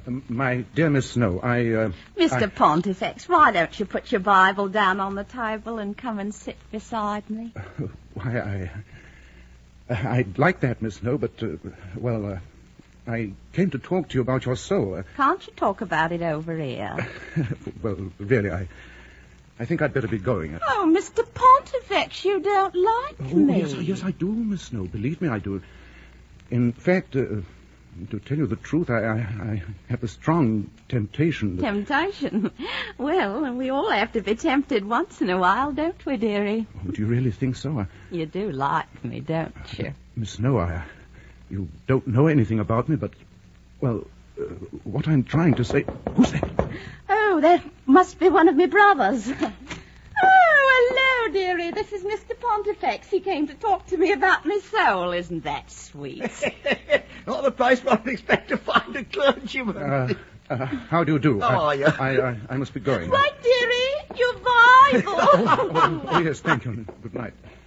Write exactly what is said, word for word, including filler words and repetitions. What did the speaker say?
my dear Miss Snow, I... Uh, Mister I... Pontifex, why don't you put your Bible down on the table and come and sit beside me? Uh, why, I... I'd like that, Miss Snow, but, uh, well, uh, I came to talk to you about your soul. Uh, Can't you talk about it over here? Well, really, I... I think I'd better be going. Oh, Mister Pontifex, you don't like oh, me. Yes, yes, I do, Miss Snow. Believe me, I do. In fact, uh, to tell you the truth, I, I, I have a strong temptation. That... Temptation? Well, we all have to be tempted once in a while, don't we, dearie? Oh, do you really think so? I... You do like me, don't you? Uh, Miss Snow, I, you don't know anything about me, but, well, uh, what I'm trying to say... Who's that? Oh, that must be one of my brothers. Oh, hello, dearie. This is Mister Pontifex. He came to talk to me about my soul. Isn't that sweet? Not the place where I'd expect to find a clergyman. Uh, uh, how do you do? How are you? I, I, I must be going. Right, dearie. Your Bible. oh, oh, yes, thank you. Good night.